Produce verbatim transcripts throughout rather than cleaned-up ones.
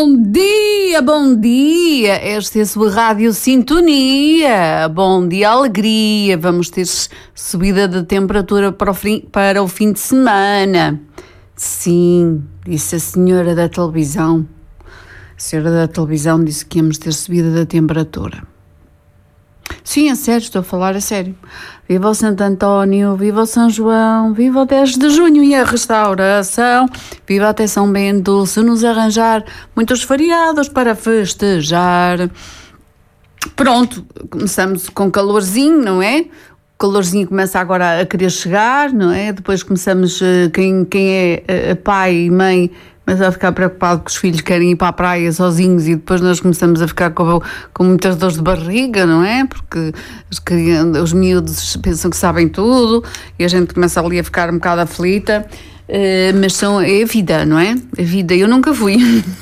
Bom dia, bom dia, esta é a sua Rádio Sintonia, bom dia, alegria, vamos ter subida de temperatura para o fim, para o fim de semana. Sim, disse a senhora da televisão, a senhora da televisão disse que íamos ter subida da temperatura. Sim, a sério, estou a falar a sério. Viva o Santo António, viva o São João, viva o dez de junho e a restauração, viva até São Bento, se nos arranjar muitos feriados para festejar. Pronto, começamos com calorzinho, não é? O calorzinho começa agora a querer chegar, não é? Depois começamos, quem, quem é pai e mãe, começa a ficar preocupado que os filhos querem ir para a praia sozinhos e depois nós começamos a ficar com, com muitas dores de barriga, não é? Porque os, os miúdos pensam que sabem tudo e a gente começa ali a ficar um bocado aflita, uh, mas são, é a vida, não é? A vida, eu nunca fui.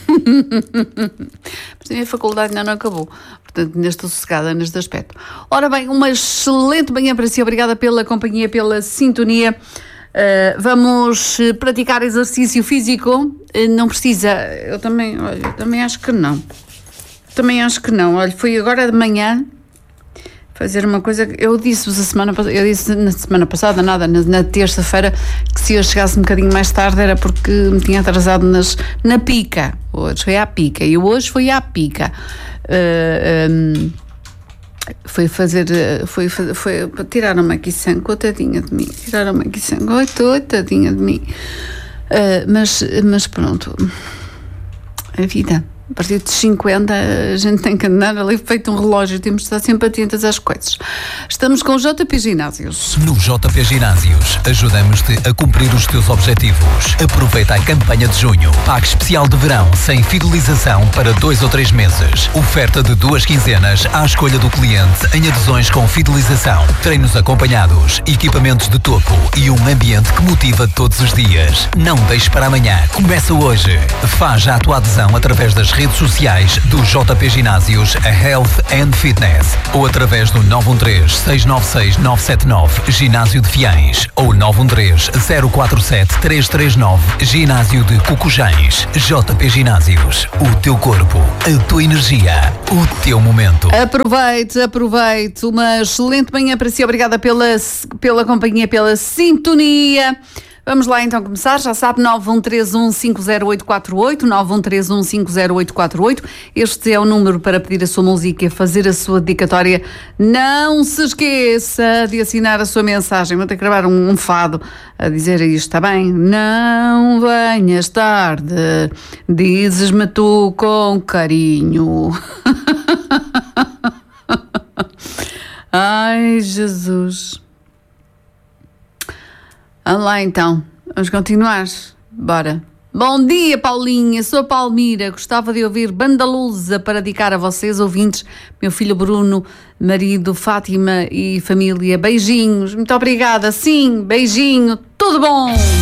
Mas a minha faculdade ainda não acabou, portanto ainda estou sossegada neste aspecto. Ora bem, uma excelente manhã para si, obrigada pela companhia, pela sintonia. Uh, vamos praticar exercício físico? Uh, não precisa, eu também, olha, eu também acho que não. Também acho que não. Olha, fui agora de manhã fazer uma coisa que eu disse-vos a semana passada, eu disse na semana passada, nada, na, na terça-feira, que se eu chegasse um bocadinho mais tarde era porque me tinha atrasado nas, na pica. Hoje foi à pica e hoje foi à pica. Uh, um, Foi fazer, foi, foi, foi tiraram-me aqui sangue, coitadinha de mim, tiraram-me aqui sangue, coitadinha de mim, uh, mas, mas pronto, a vida, a partir dos cinquenta a gente tem que andar ali feito um relógio, temos de estar sempre atentas às coisas. Estamos com o J P Ginásios. No J P Ginásios ajudamos-te a cumprir os teus objetivos. Aproveita a campanha de junho. Pague especial de verão sem fidelização para dois ou três meses. Oferta de duas quinzenas à escolha do cliente em adesões com fidelização. Treinos acompanhados, equipamentos de topo e um ambiente que motiva todos os dias. Não deixes para amanhã. Começa hoje. Faz já a tua adesão através das redes sociais do J P Ginásios Health and Fitness ou através do nove um três, seis nove seis, nove sete nove Ginásio de Fiães ou nove um três, zero quatro sete, três três nove Ginásio de Cocujães. J P Ginásios, o teu corpo, a tua energia, o teu momento. Aproveite, aproveite, uma excelente manhã para si, obrigada pela, pela companhia, pela sintonia. Vamos lá então começar, já sabe, nove um três um, cinco zero oito quatro oito, nove um três um, cinco zero oito quatro oito, este é o número para pedir a sua música, fazer a sua dedicatória. Não se esqueça de assinar a sua mensagem, vou ter que gravar um, um fado a dizer isto, está bem? Não venhas tarde, dizes-me tu com carinho. Ai, Jesus. Vamos lá então, vamos continuar, bora. Bom dia, Paulinha, sou a Palmira, gostava de ouvir Banda Lusa para dedicar a vocês, ouvintes, meu filho Bruno, marido, Fátima e família, beijinhos, muito obrigada, sim, beijinho, tudo bom!